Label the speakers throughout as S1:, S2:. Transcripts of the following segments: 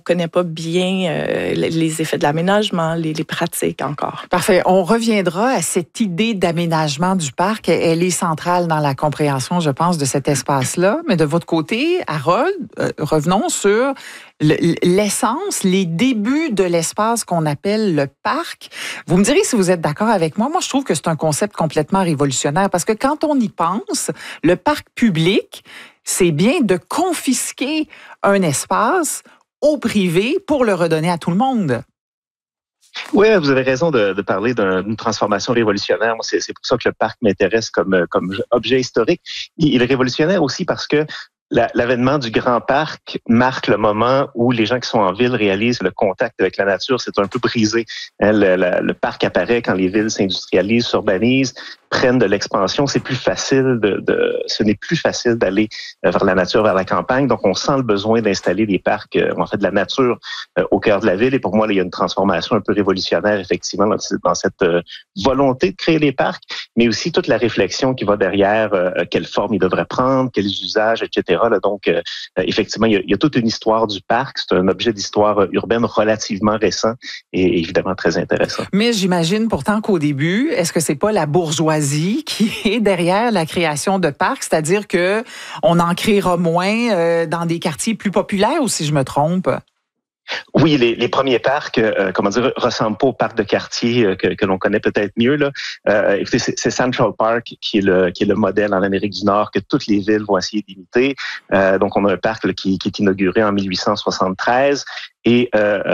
S1: connaît pas bien les effets de l'aménagement, les pratiques encore.
S2: Parfait. On reviendra à cette idée d'aménagement du parc. Elle est centrale dans la compréhension, je pense, de cet espace-là. Mais de votre côté, Harold, revenons sur l'essence, les débuts de l'espace qu'on appelle le parc. Vous me direz si vous êtes d'accord avec moi. Moi, je trouve que c'est un concept complètement révolutionnaire parce que quand on y pense, le parc public, c'est bien de confisquer un espace au privé pour le redonner à tout le monde.
S3: Oui, vous avez raison de parler d'une transformation révolutionnaire. Moi, c'est pour ça que le parc m'intéresse comme objet historique. Il est révolutionnaire aussi parce que l'avènement du grand parc marque le moment où les gens qui sont en ville réalisent le contact avec la nature. C'est un peu brisé. Le parc apparaît quand les villes s'industrialisent, s'urbanisent, prennent de l'expansion. C'est plus facile ce n'est plus facile d'aller vers la nature, vers la campagne. Donc, on sent le besoin d'installer des parcs, en fait, de la nature au cœur de la ville. Et pour moi, là, il y a une transformation un peu révolutionnaire, effectivement, dans cette volonté de créer les parcs, mais aussi toute la réflexion qui va derrière, quelle forme ils devraient prendre, quels usages, etc. Là, donc, effectivement, il y a toute une histoire du parc. C'est un objet d'histoire urbaine relativement récent et évidemment très intéressant.
S2: Mais j'imagine pourtant qu'au début, est-ce que c'est pas la bourgeoisie qui est derrière la création de parcs? C'est-à-dire que on en créera moins dans des quartiers plus populaires, ou si je me trompe?
S3: Oui, les premiers parcs, ressemblent pas aux parcs de quartier que l'on connaît peut-être mieux là. Écoutez, c'est Central Park qui est le modèle en Amérique du Nord que toutes les villes vont essayer d'imiter. Donc, on a un parc là, qui est inauguré en 1873. Et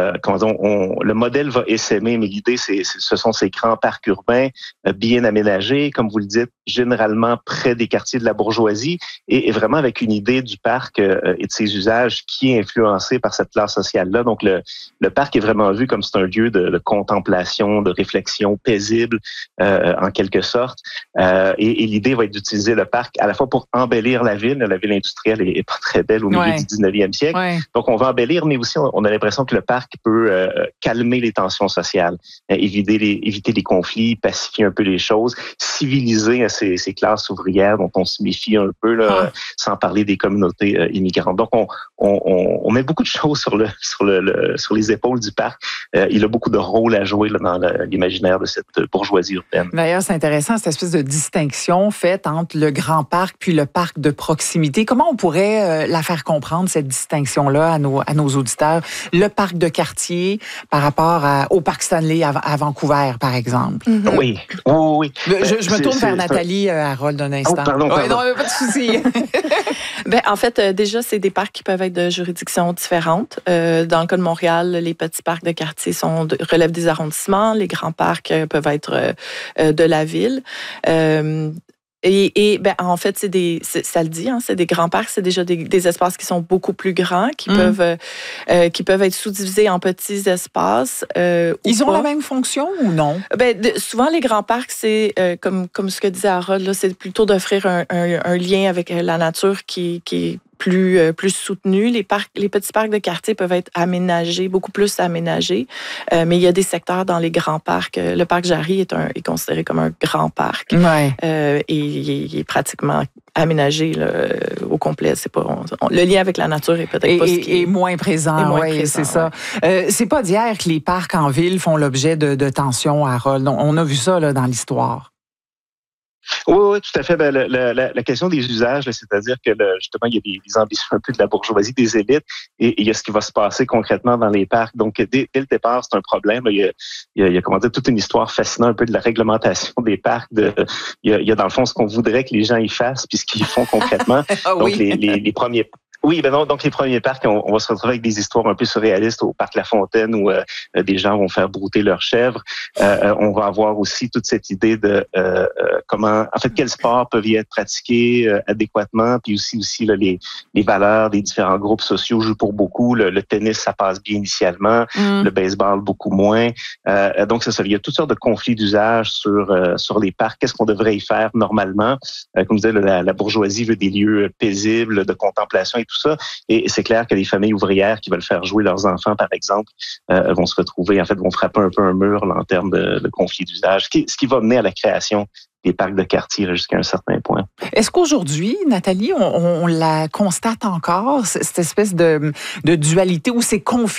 S3: le modèle va essaimer, mais l'idée, ce sont ces grands parcs urbains bien aménagés, comme vous le dites, généralement près des quartiers de la bourgeoisie, et vraiment avec une idée du parc et de ses usages qui est influencée par cette classe sociale-là. Donc, le parc est vraiment vu comme c'est un lieu de contemplation, de réflexion paisible, en quelque sorte. Et l'idée va être d'utiliser le parc à la fois pour embellir la ville. La ville industrielle est pas très belle au milieu du 19e siècle. Ouais. Donc, on va embellir, mais aussi, on a l'impression que le parc peut calmer les tensions sociales, éviter les conflits, pacifier un peu les choses, civiliser ces classes ouvrières dont on se méfie un peu, là, sans parler des communautés immigrantes. Donc, on met beaucoup de choses sur les épaules du parc. Il a beaucoup de rôles à jouer là, dans l'imaginaire de cette bourgeoisie urbaine.
S2: D'ailleurs, c'est intéressant, cette espèce de distinction faite entre le grand parc puis le parc de proximité. Comment on pourrait la faire comprendre, cette distinction-là, à nos auditeurs? Le parc de quartier par rapport au parc Stanley à Vancouver, par exemple.
S3: Mm-hmm. Oui.
S2: Je me tourne vers Nathalie, Harold, un instant.
S3: Oh, pardon.
S2: Ouais, non, pas de souci.
S1: En fait, déjà, c'est des parcs qui peuvent être de juridictions différentes. Dans le cas de Montréal, les petits parcs de quartier relèvent des arrondissements. Les grands parcs peuvent être de la ville. En fait, ça le dit, hein, c'est des grands parcs, c'est déjà des espaces qui sont beaucoup plus grands, qui peuvent être sous-divisés en petits espaces.
S2: Ils ont la même fonction ou non?
S1: Souvent, les grands parcs, c'est comme ce que disait Harold, là, c'est plutôt d'offrir un lien avec la nature qui est plus soutenu. Les petits parcs de quartier peuvent être aménagés, beaucoup plus aménagés, mais il y a des secteurs dans les grands parcs. Le parc Jarry est considéré comme un grand parc.
S2: Ouais.
S1: Et il est pratiquement aménagé là, au complet. C'est pas le lien avec la nature est peut-être pas ce qui est
S2: moins présent. Oui, c'est ça. C'est pas d'hier que les parcs en ville font l'objet de tensions, Harold. On a vu ça là, dans l'histoire.
S3: Oui, tout à fait. La question des usages, c'est-à-dire que justement, il y a des ambitions un peu de la bourgeoisie, des élites, et il y a ce qui va se passer concrètement dans les parcs. Donc, dès le départ, c'est un problème. Il y a toute une histoire fascinante un peu de la réglementation des parcs. Il y a dans le fond ce qu'on voudrait que les gens y fassent, puis ce qu'ils font concrètement. Donc, les premiers... Oui, donc les premiers parcs, on va se retrouver avec des histoires un peu surréalistes au parc La Fontaine où des gens vont faire brouter leurs chèvres. On va avoir aussi toute cette idée de quels sports peuvent y être pratiqués adéquatement, puis aussi là, les valeurs des différents groupes sociaux jouent pour beaucoup. Le tennis, ça passe bien initialement, le baseball beaucoup moins. Donc c'est ça, il y a toutes sortes de conflits d'usage sur les parcs. Qu'est-ce qu'on devrait y faire normalement? Comme je disais, la bourgeoisie veut des lieux paisibles de contemplation et tout ça. Et c'est clair que les familles ouvrières qui veulent faire jouer leurs enfants, par exemple, vont se retrouver, vont frapper un peu un mur là, en termes de conflit d'usage, ce qui va mener à la création des parcs de quartier jusqu'à un certain point.
S2: Est-ce qu'aujourd'hui, Nathalie, on la constate encore, cette espèce de dualité ou ces conflits